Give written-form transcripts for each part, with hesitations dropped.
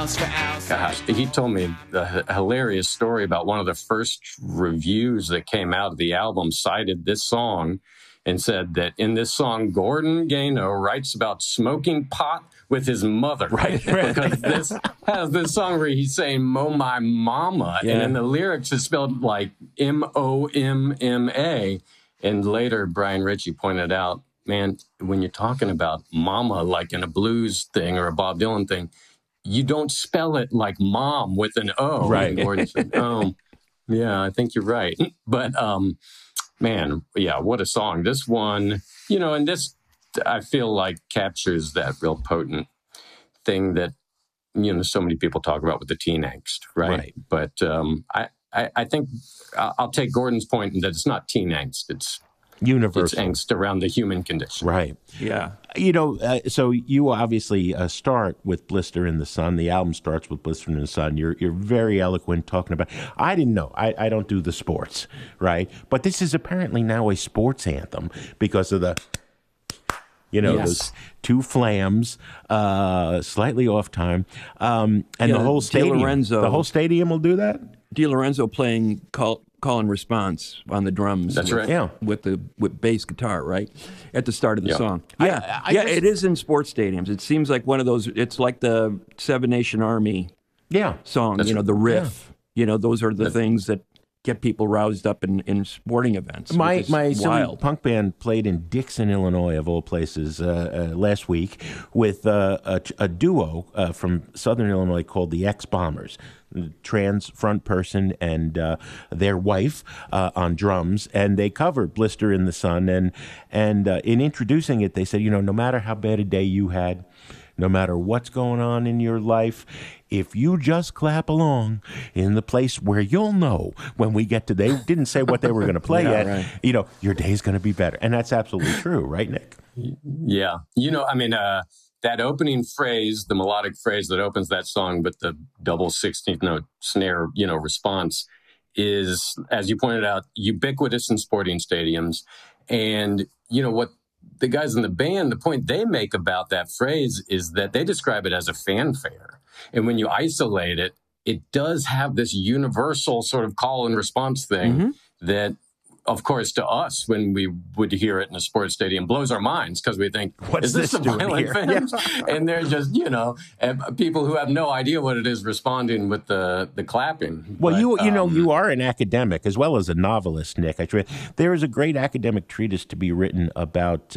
Gosh, he told me the hilarious story about one of the first reviews that came out of the album cited this song and said that in this song, Gordon Gano writes about smoking pot with his mother. Right. Because this has this song where he's saying, "Mo my mama," and in the lyrics it's spelled like Momma. And later, Brian Ritchie pointed out, man, when you're talking about mama, like in a blues thing or a Bob Dylan thing, you don't spell it like mom with an O. Right. And Gordon said, oh, yeah, I think you're right. But, man, yeah, what a song. This one, and this, I feel like captures that real potent thing that, so many people talk about with the teen angst, right? But I think I'll take Gordon's point that it's not teen angst. It's universal. It's angst around the human condition. Right. Yeah. So you obviously start with Blister in the Sun. The album starts with Blister in the Sun. You're very eloquent talking about. I didn't know. I don't do the sports, right? But this is apparently now a sports anthem because of the, those two flams, slightly off time, and the whole stadium. The whole stadium will do that. DiLorenzo playing call and response on the drums. That's right. With bass guitar, right? At the start of the song. Yeah. I guess, it is in sports stadiums. It seems like one of those, it's like the Seven Nation Army song, That's the riff. Those are the things that get people roused up in sporting events. My silly punk band played in Dixon, Illinois, of all places, last week with a duo from Southern Illinois called the X-Bombers. Trans front person and their wife on drums, and they covered Blister in the Sun. And in introducing it, they said, no matter how bad a day you had, no matter what's going on in your life, if you just clap along in the place where you'll know when we get to, they didn't say what they were going to play yet, right. Your day's going to be better. And that's absolutely true, right, Nick? Yeah. That opening phrase, the melodic phrase that opens that song with the double 16th note snare, response is, as you pointed out, ubiquitous in sporting stadiums. And, what the guys in the band, the point they make about that phrase is that they describe it as a fanfare. And when you isolate it, it does have this universal sort of call and response thing that, of course, to us, when we would hear it in a sports stadium, blows our minds because we think, is this a violent thing? Yeah. And they're just, people who have no idea what it is responding with the clapping. Well, you are an academic as well as a novelist, Nick. There is a great academic treatise to be written about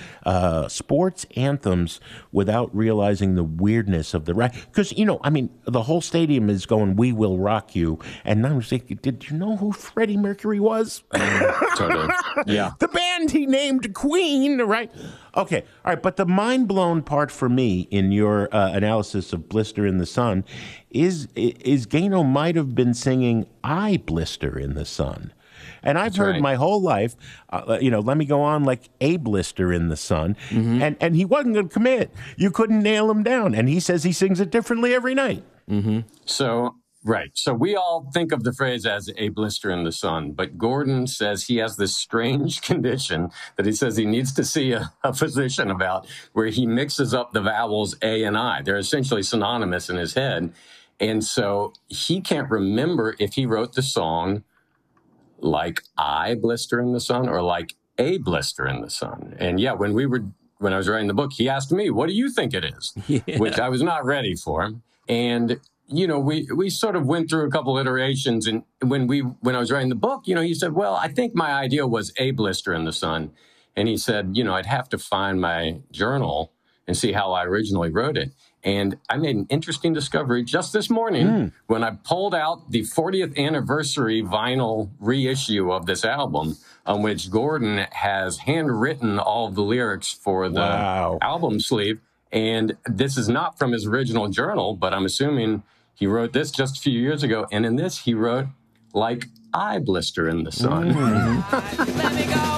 sports anthems without realizing the weirdness of the right. Because, the whole stadium is going, "We will rock you." And I'm thinking, did you know who Freddie Mercury was? Totally. Yeah. The band he named Queen, right? Okay. All right. But the mind-blown part for me in your analysis of Blister in the Sun is Gano might have been singing "I Blister in the Sun." And I've heard my whole life, let me go on like a blister in the sun. And he wasn't going to commit. You couldn't nail him down. And he says he sings it differently every night. So we all think of the phrase as a blister in the sun, but Gordon says he has this strange condition that he says he needs to see a physician about, where he mixes up the vowels A and I. They're essentially synonymous in his head. And so he can't remember if he wrote the song like I blister in the sun or like a blister in the sun. And when I was writing the book, he asked me, "What do you think it is?" Which I was not ready for. And we sort of went through a couple iterations, and when I was writing the book, he said, "Well, I think my idea was a blister in the sun." And he said, I'd have to find my journal and see how I originally wrote it. And I made an interesting discovery just this morning when I pulled out the 40th anniversary vinyl reissue of this album, on which Gordon has handwritten all of the lyrics for the album sleeve. And this is not from his original journal, but I'm assuming he wrote this just a few years ago. And in this, he wrote, like I blister in the sun. Let me go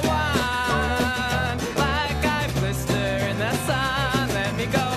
on, like I blister in the sun. Let me go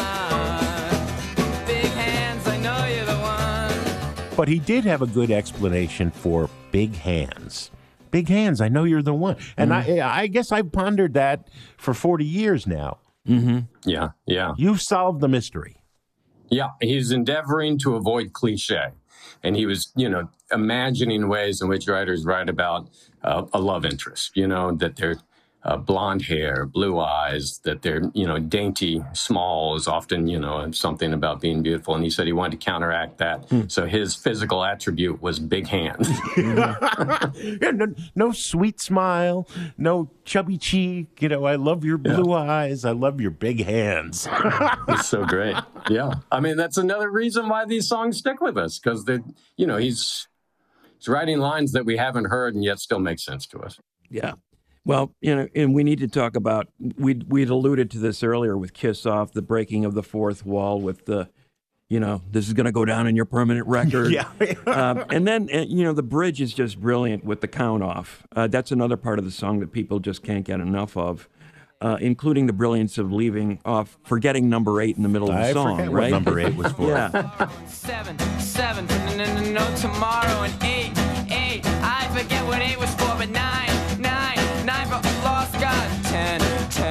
on. Big hands, I know you're the one. But he did have a good explanation for big hands. Big hands, I know you're the one. And I guess I've pondered that for 40 years now. Yeah. You've solved the mystery. Yeah, he's endeavoring to avoid cliche. And he was, imagining ways in which writers write about a love interest, that they're blonde hair, blue eyes, that they're, dainty, small is often, something about being beautiful. And he said he wanted to counteract that. So his physical attribute was big hands. Yeah, no sweet smile, no chubby cheek. I love your blue eyes. I love your big hands. It's so great. Yeah. I mean, that's another reason why these songs stick with us, because he's writing lines that we haven't heard and yet still make sense to us. Yeah. Well, and we need to talk about, we'd alluded to this earlier with Kiss Off, the breaking of the fourth wall with the, this is going to go down in your permanent record. Yeah. And then, the bridge is just brilliant with the count off. That's another part of the song that people just can't get enough of, including the brilliance of leaving off, forgetting number 8 in the middle of the song, forget right? what number 8 was for. Yeah. 7, no tomorrow, and 8, I forget what 8 was for, but 9 for lost God, 10.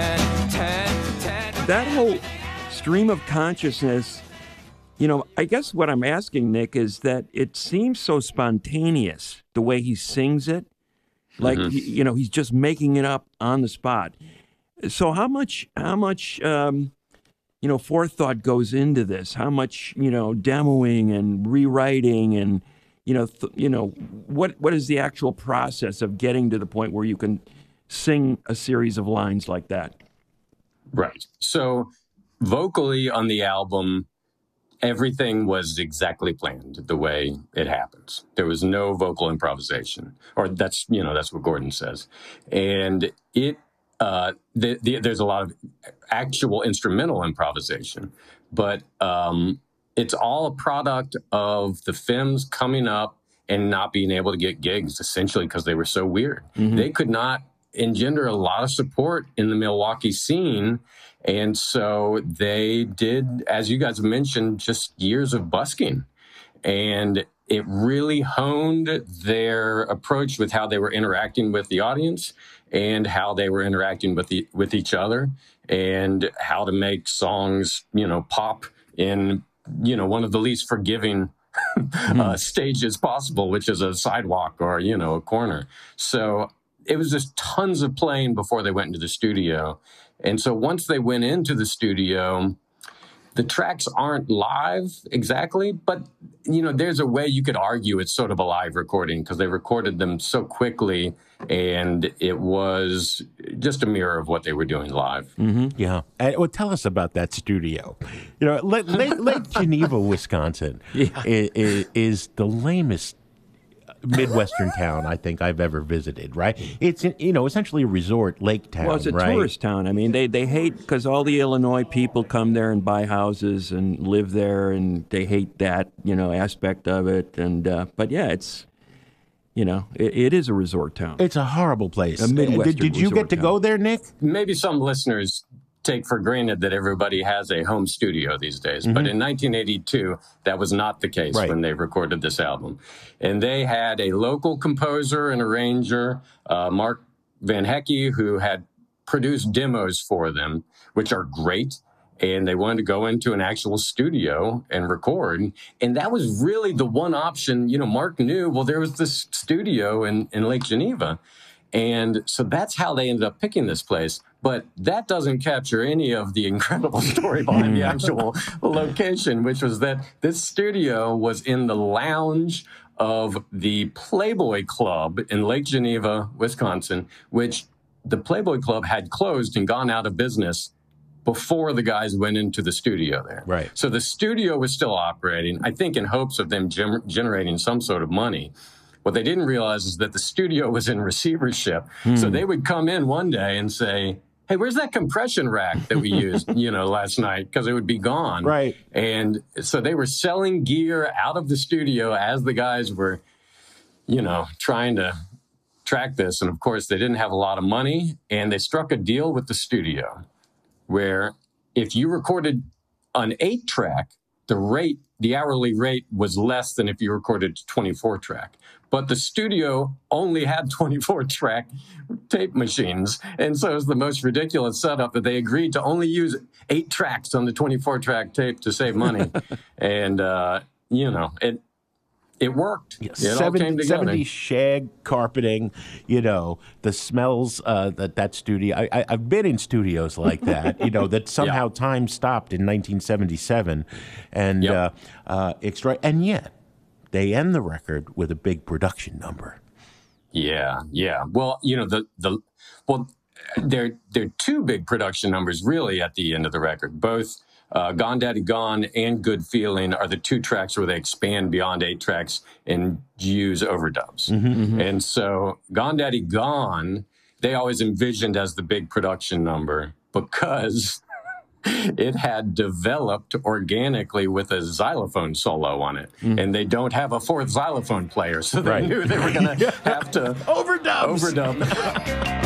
That whole stream of consciousness, I guess what I'm asking, Nick, is that it seems so spontaneous, the way he sings it. Like, he's just making it up on the spot. So how much forethought goes into this? How much, demoing and rewriting and, what is the actual process of getting to the point where you can sing a series of lines like that? Right. So vocally on the album, everything was exactly planned the way it happens. There was no vocal improvisation, or that's what Gordon says. And there's a lot of actual instrumental improvisation, but it's all a product of the Femmes coming up and not being able to get gigs, essentially because they were so weird. They could not engender a lot of support in the Milwaukee scene. And so they did, as you guys mentioned, just years of busking. And it really honed their approach with how they were interacting with the audience and how they were interacting with each other, and how to make songs, pop in, one of the least forgiving stages possible, which is a sidewalk or, a corner. So it was just tons of playing before they went into the studio. And so once they went into the studio, the tracks aren't live exactly, but, there's a way you could argue it's sort of a live recording because they recorded them so quickly, and it was just a mirror of what they were doing live. Yeah. Well, tell us about that studio. Lake Geneva, Wisconsin is the lamest Midwestern town I think I've ever visited, right? It's, essentially a resort lake town, well, it's a right? tourist town. I mean, they hate, because all the Illinois people come there and buy houses and live there, and they hate that, aspect of it. And, but yeah, it's, it is a resort town. It's a horrible place. A Midwestern Did you get to resort go town. there, Nick? Maybe some listeners take for granted that everybody has a home studio these days. But in 1982, that was not the case when they recorded this album. And they had a local composer and arranger, Mark Van Hecke, who had produced demos for them, which are great. And they wanted to go into an actual studio and record. And that was really the one option. Mark knew, well, there was this studio in Lake Geneva. And so that's how they ended up picking this place. But that doesn't capture any of the incredible story behind the actual location, which was that this studio was in the lounge of the Playboy Club in Lake Geneva, Wisconsin, which the Playboy Club had closed and gone out of business before the guys went into the studio there. Right. So the studio was still operating, I think in hopes of them generating some sort of money. What they didn't realize is that the studio was in receivership. So they would come in one day and say, hey, where's that compression rack that we used, last night? Because it would be gone. Right. And so they were selling gear out of the studio as the guys were, trying to track this. And of course, they didn't have a lot of money. And they struck a deal with the studio where if you recorded an 8-track, the hourly rate was less than if you recorded 24 track. But the studio only had 24 track tape machines. And so it was the most ridiculous setup that they agreed to only use 8 tracks on the 24 track tape to save money. And, it worked. Yeah, it all came together. 70 shag carpeting, the smells that studio. I've been in studios like that, that somehow time stopped in 1977. And and yet they end the record with a big production number. Yeah. Well, there are 2 big production numbers really at the end of the record. Both Gone Daddy Gone and Good Feeling are the 2 tracks where they expand beyond 8 tracks and use overdubs. And so Gone Daddy Gone, they always envisioned as the big production number because it had developed organically with a xylophone solo on it. And they don't have a 4th xylophone player, so they knew they were going to have to overdub.